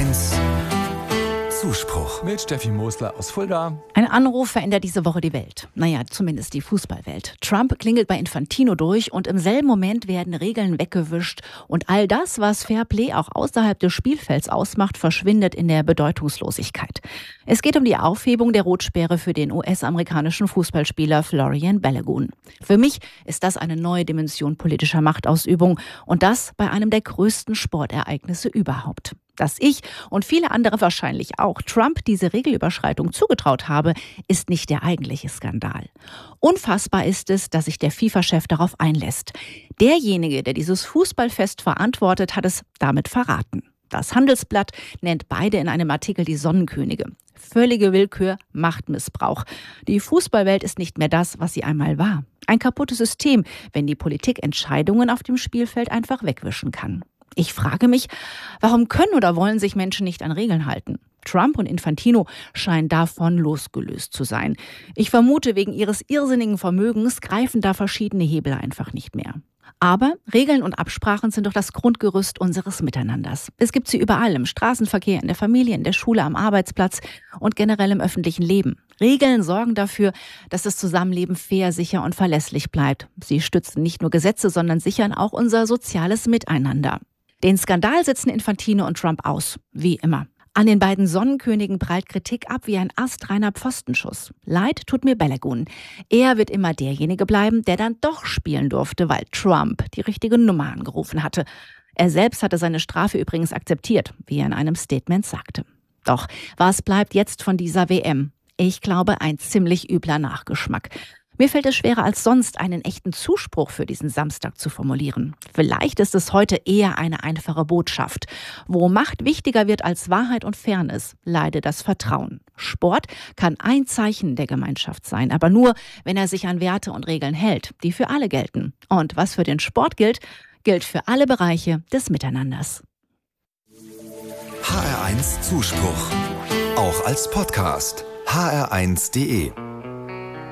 HR1 Zuspruch. Mit Steffi Mosler aus Fulda. Ein Anruf verändert diese Woche die Welt. Naja, zumindest die Fußballwelt. Trump klingelt bei Infantino durch und im selben Moment werden Regeln weggewischt. Und all das, was Fairplay auch außerhalb des Spielfelds ausmacht, verschwindet in der Bedeutungslosigkeit. Es geht um die Aufhebung der Rotsperre für den US-amerikanischen Fußballspieler Florian Balogun. Für mich ist das eine neue Dimension politischer Machtausübung. Und das bei einem der größten Sportereignisse überhaupt. Dass ich und viele andere wahrscheinlich auch Trump diese Regelüberschreitung zugetraut habe, ist nicht der eigentliche Skandal. Unfassbar ist es, dass sich der FIFA-Chef darauf einlässt. Derjenige, der dieses Fußballfest verantwortet, hat es damit verraten. Das Handelsblatt nennt beide in einem Artikel die Sonnenkönige. Völlige Willkür, Machtmissbrauch. Die Fußballwelt ist nicht mehr das, was sie einmal war. Ein kaputtes System, wenn die Politik Entscheidungen auf dem Spielfeld einfach wegwischen kann. Ich frage mich, warum können oder wollen sich Menschen nicht an Regeln halten? Trump und Infantino scheinen davon losgelöst zu sein. Ich vermute, wegen ihres irrsinnigen Vermögens greifen da verschiedene Hebel einfach nicht mehr. Aber Regeln und Absprachen sind doch das Grundgerüst unseres Miteinanders. Es gibt sie überall, im Straßenverkehr, in der Familie, in der Schule, am Arbeitsplatz und generell im öffentlichen Leben. Regeln sorgen dafür, dass das Zusammenleben fair, sicher und verlässlich bleibt. Sie stützen nicht nur Gesetze, sondern sichern auch unser soziales Miteinander. Den Skandal setzen Infantino und Trump aus, wie immer. An den beiden Sonnenkönigen prallt Kritik ab wie ein astreiner Pfostenschuss. Leid tut mir Balogun. Er wird immer derjenige bleiben, der dann doch spielen durfte, weil Trump die richtige Nummer angerufen hatte. Er selbst hatte seine Strafe übrigens akzeptiert, wie er in einem Statement sagte. Doch was bleibt jetzt von dieser WM? Ich glaube, ein ziemlich übler Nachgeschmack. Mir fällt es schwerer als sonst, einen echten Zuspruch für diesen Samstag zu formulieren. Vielleicht ist es heute eher eine einfache Botschaft. Wo Macht wichtiger wird als Wahrheit und Fairness, leide das Vertrauen. Sport kann ein Zeichen der Gemeinschaft sein, aber nur, wenn er sich an Werte und Regeln hält, die für alle gelten. Und was für den Sport gilt, gilt für alle Bereiche des Miteinanders. HR1 Zuspruch. Auch als Podcast. hr1.de